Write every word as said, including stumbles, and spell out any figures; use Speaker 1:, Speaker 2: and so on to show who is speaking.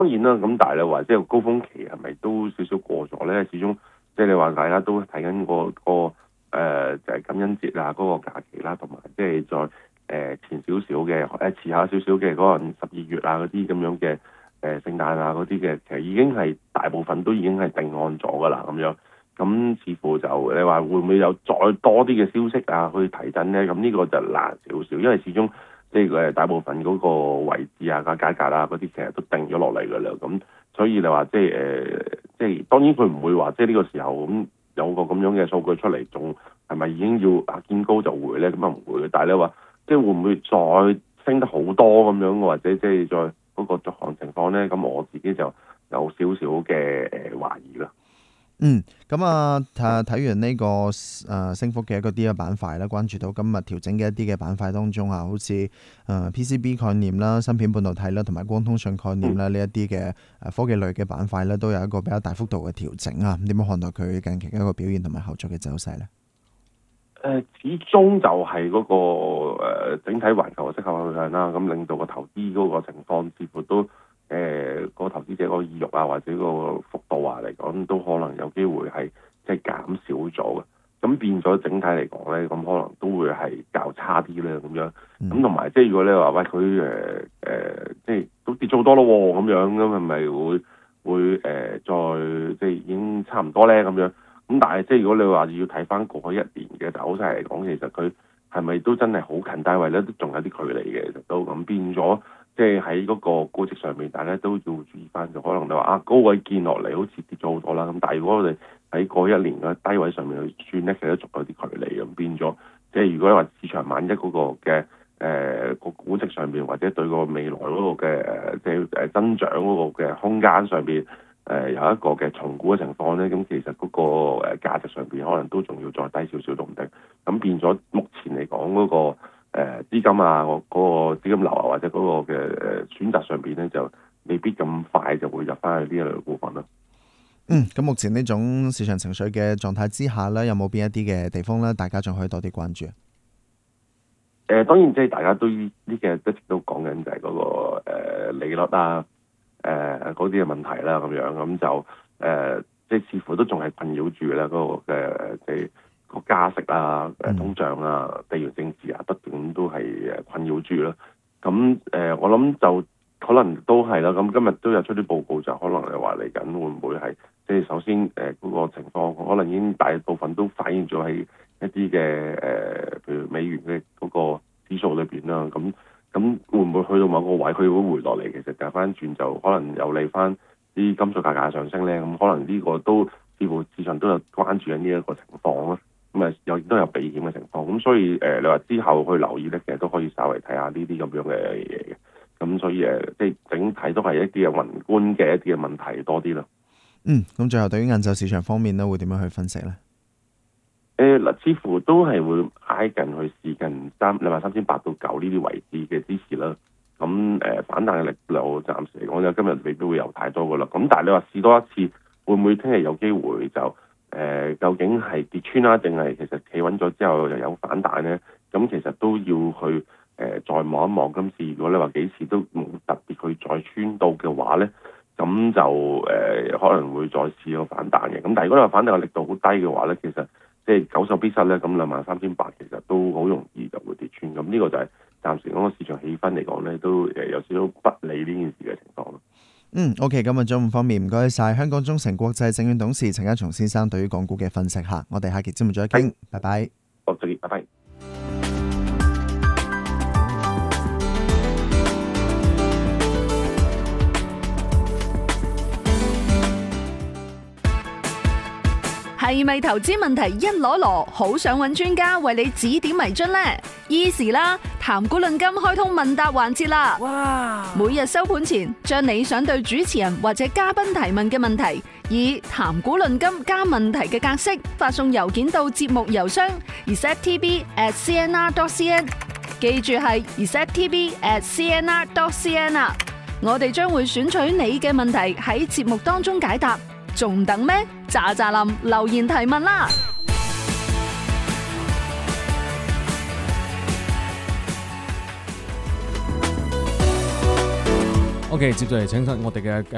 Speaker 1: 當然啦，咁但係你話即係高峰期係咪都少少過咗咧？始終即係你話大家都睇緊個個誒、呃、就係、是、感恩節啊嗰、那個假期啦，同埋即係再誒、呃、前少少嘅誒遲下少少嘅嗰個十二月啊嗰啲咁樣嘅誒、呃、聖誕啊嗰啲嘅，其實已經係大部分都已經係定案咗㗎啦咁樣。咁似乎就你話會唔會有再多啲嘅消息啊去提振咧？咁呢個就難少少，因為始終即係誒大部分嗰個位置啊、個價格啊嗰啲，其實都定咗落嚟㗎啦。咁所以你話即係誒，即係當然佢唔會話即係呢個時候咁有個咁樣嘅數據出嚟，仲係咪已經要啊見高就回咧？咁啊唔會嘅。但係你話即係會唔會再升得好多咁樣，或者即係再嗰個續航情況咧？咁我自己就有少少嘅誒懷疑啦。
Speaker 2: 嗯，咁啊，睇睇完呢、這個誒、呃、升幅嘅一個啲嘅板塊啦，關注到今日調整嘅一啲嘅板塊當中啊，好似誒、呃、P C B 概念啦、芯片半導體啦，同埋光通訊概念啦，呢一啲嘅誒科技類嘅板塊咧，都有一個比較大幅度嘅調整啊。點樣看待佢近期嘅一個表現同埋後續嘅走勢咧？
Speaker 1: 誒、呃，始終就係嗰、那個、呃、整體環球嘅息口去向啦，咁令到個投資嗰個情況似乎都。誒、呃個投資者個意欲啊，或者個幅度啊嚟講，都可能有機會係即係減少咗嘅。咁變咗整體嚟講咧，咁可能都會係較差啲咧咁樣。咁同埋即係如果你話喂佢誒誒，即係都跌咗好多咯喎，咁樣咁係咪會會誒、呃、再即係已經差唔多咧咁樣？咁但係即係如果你話要睇翻過去一年嘅走勢嚟講，其實佢係咪都真係好近單位咧？都仲有啲距離嘅，其實都咁變咗。即係喺嗰個估值上面，大家都要注意翻，就可能你話啊高位見落嚟好似跌咗好多啦。咁但係如果我哋喺過一年嘅低位上面去算咧，其實都仲有啲距離咁變咗。即係如果你話市場萬一嗰個嘅誒個估值上面，或者對個未來嗰個嘅誒即係誒增長嗰個嘅空間上邊誒、呃、有一個嘅重估嘅情況咧，咁其實嗰個誒價值上邊可能都仲要再低少少都唔定。咁變咗目前嚟講嗰個。誒、呃、資金啊，嗰、那個資金流啊，或者嗰個嘅誒選擇上邊咧，就未必咁快就會入翻去呢一類股份咯。
Speaker 2: 嗯，咁目前呢種市場情緒嘅狀態之下咧，有冇邊一啲嘅地方咧，大家仲可以多啲關注？誒、
Speaker 1: 呃，當然即係大家都呢幾日一直都講緊就係嗰、那個、呃、利率啊，誒嗰啲嘅問題啦，咁樣咁就誒、呃、即係似乎都仲係困擾住啦，嗰、那個嘅即係。個加息啊、誒通脹啊、地緣政治啊，不斷都係誒困擾住啦。咁誒、呃，我諗就可能都係啦。咁今日都有出啲報告，就可能係話嚟緊會唔會係即係首先誒嗰、呃那個情況，可能已經大部分都反映咗喺一啲嘅誒，譬如美元嘅嗰個指數裏邊啦。咁咁會唔會去到某個位，佢會回落嚟？其實調翻轉就可能有利翻啲金屬價格上升咧。咁可能呢個都似乎市場都有關注緊呢一個情況咯。咁啊，又亦都有避險嘅情況，咁所以誒、呃，你話之後去留意咧，其實都可以稍微睇下呢啲咁樣嘅嘢嘅。咁所以誒，即係整體都係一啲嘅宏觀嘅一啲嘅問題多啲咯。
Speaker 2: 嗯，咁最後對於晏晝市場方面咧，會點樣去分析咧？誒、
Speaker 1: 呃、嗱，似乎都係會挨近去試近三兩萬三千八到九呢啲位置嘅支持啦。咁誒、呃、反彈嘅力量暫時嚟講，有今日未必會有太多噶啦。咁但係你話試多一次，會唔會聽日有機會就？誒、呃、究竟係跌穿啦，定係其實企穩咗之後又有反彈咧？咁其實都要去誒、呃、再望一望。今次如果你話幾次都冇特別去再穿到嘅話咧，咁就誒、呃、可能會再試個反彈嘅。咁但係如果你話反彈嘅力度好低嘅話咧，其實即係久守必失咧。咁兩萬三千八其實都好容易就會跌穿。咁呢個就係暫時嗰個市場氣氛嚟講咧，都誒有少少不利呢件事嘅情況咯。
Speaker 2: 嗯 ，OK， 今日中午方面唔該晒香港中誠國際證券董事陳家松先生對於港股嘅分析吓，我哋下期節目再傾，拜拜。
Speaker 1: 好，再見，拜拜。
Speaker 3: 係咪投資問題一籮籮，好想揾專家為你指點迷津呢？Easy 啦，談股論金開通問答環節啦！哇！每日收盤前，將你想對主持人或者嘉賓提問嘅問題，以談股論金加問題嘅格式發送郵件到節目郵箱 r e c e p t v at c n r dot c n， 記住係 r e c e p t v at c n r dot c n 啊！我哋將會選取你嘅問題喺節目當中解答。仲等咩？喳喳林留言提問啦
Speaker 4: ！OK， 接住嚟請出我哋嘅